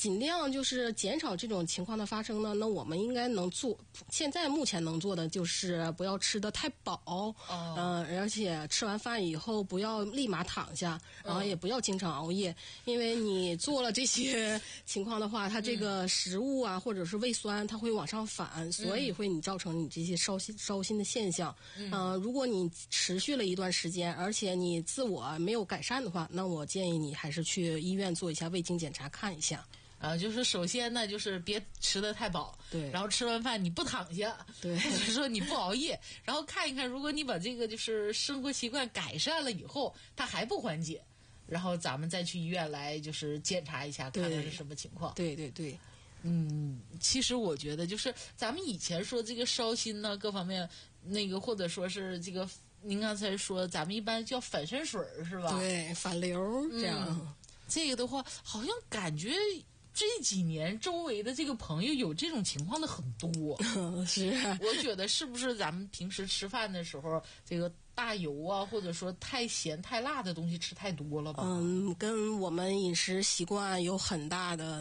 尽量就是减少这种情况的发生呢，那我们应该能做，现在目前能做的就是不要吃得太饱，而且吃完饭以后不要立马躺下，然后也不要经常熬夜，因为你做了这些情况的话，它这个食物啊或者是胃酸它会往上反，所以会造成你这些烧心的现象。如果你持续了一段时间，而且你自我没有改善的话，那我建议你还是去医院做一下胃镜检查看一下。 就是首先呢，就是别吃得太饱， 对， 然后吃完饭你不躺下， 对， 或者说你不熬夜，然后看一看，如果你把这个就是生活习惯改善了以后，它还不缓解，然后咱们再去医院来就是检查一下，看看是什么情况。 对对对。 其实我觉得就是咱们以前说这个烧心呢，各方面那个或者说是这个，您刚才说咱们一般叫反渗水是吧？ 对，反流这样。 这个的话，好像感觉这几年周围的这个朋友有这种情况的很多。 是， 我觉得是不是咱们平时吃饭的时候，这个大油啊，或者说太咸太辣的东西吃太多了吧？ 跟我们饮食习惯有很大的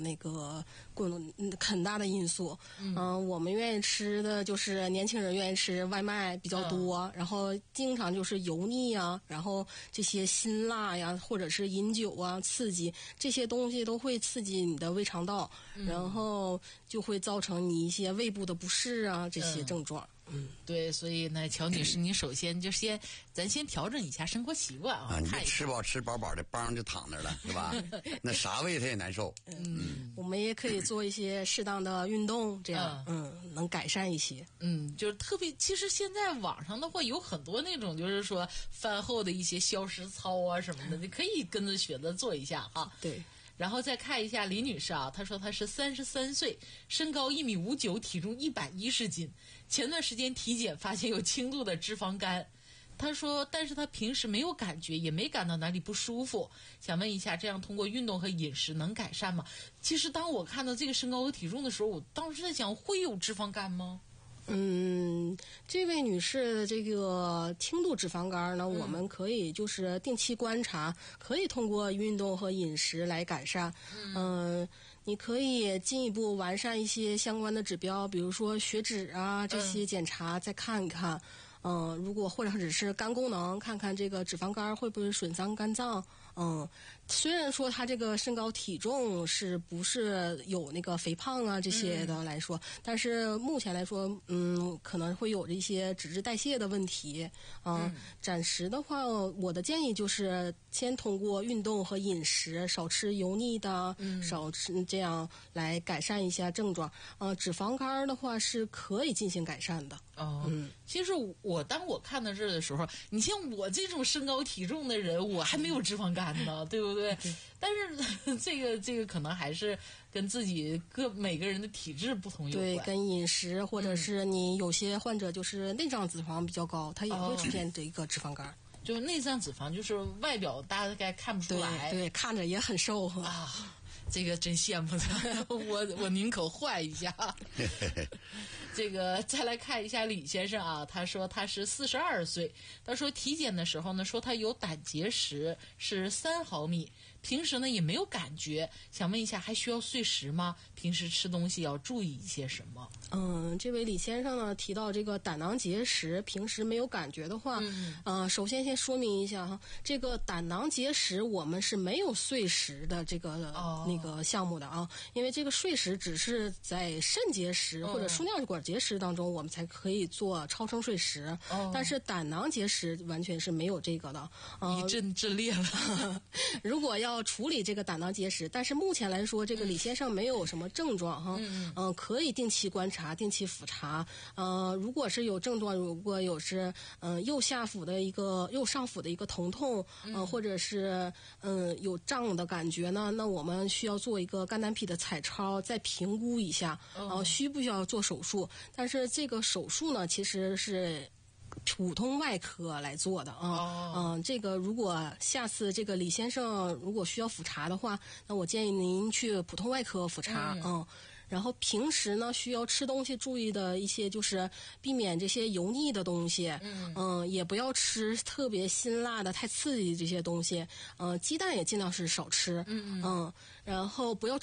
因素。我们愿意吃的就是年轻人愿意吃外卖比较多，然后经常就是油腻啊，然后这些辛辣呀，或者是饮酒啊，刺激这些东西都会刺激你的胃肠道，然后就会造成你一些胃部的不适啊这些症状。 对，所以呢，乔女士，你首先就咱先调整一下生活习惯啊。 你吃饱饱的，邦就躺那儿了，是吧？那啥胃它也难受。 我们也可以做一些适当的运动，这样能改善一些。 就是特别，其实现在网上的话有很多那种，就是说饭后的一些消食操啊什么的，你可以跟着学着做一下哈。 对。 然后再看一下李女士啊，她说她是33岁，身高1.59米，体重110斤。前段时间体检发现有轻度的脂肪肝，她说，但是她平时没有感觉，也没感到哪里不舒服。想问一下，这样通过运动和饮食能改善吗？其实当我看到这个身高和体重的时候，我当时在想，会有脂肪肝吗？ 这位女士的这个轻度脂肪肝呢，我们可以就是定期观察，可以通过运动和饮食来改善。你可以进一步完善一些相关的指标，比如说血脂啊这些检查再看一看。如果或者只是肝功能，看看这个脂肪肝会不会损伤肝脏。虽然说他这个身高体重是不是有那个肥胖啊这些的来说，但是目前来说，可能会有这些脂质代谢的问题。暂时的话，我的建议就是先通过运动和饮食，少吃油腻的，少吃这样来改善一下症状。脂肪肝的话是可以进行改善的。 其实当我看到这儿的时候，你像我这种身高体重的人，我还没有脂肪肝呢，对不对？但是这个可能还是跟自己每个人的体质不同有关。 对，跟饮食或者是你有些患者就是内脏脂肪比较高，它也会出现这个脂肪肝。 就内脏脂肪，就是外表大概看不出来， 对，看着也很瘦啊。这个真羡慕他，我宁可换一下。这个再来看一下李先生啊，他说他是42岁，他说体检的时候呢，说他有胆结石，是3毫米，平时呢也没有感觉，想问一下还需要碎石吗？平时吃东西要注意一些什么？ 这位李先生呢提到这个胆囊结石，平时没有感觉的话，首先说明一下哈，这个胆囊结石我们是没有碎石的这个那个项目的啊，因为这个碎石只是在肾结石或者输尿管结石当中，我们才可以做超声碎石，但是胆囊结石完全是没有这个的。 一阵阵裂了。 如果要处理这个胆囊结石，但是目前来说，这个李先生没有什么症状哈，可以定期观察、定期复查。如果是有症状，如果有是右上腹的一个疼痛，或者是有胀的感觉呢，那我们需要做一个肝胆脾的彩超，再评估一下，需不需要做手术？但是这个手术呢，其实是普通外科来做的啊。这个如果下次这个李先生如果需要复查的话，那我建议您去普通外科复查。然后平时呢，需要吃东西注意的一些就是避免这些油腻的东西，也不要吃特别辛辣的、太刺激这些东西，鸡蛋也尽量是少吃，然后不要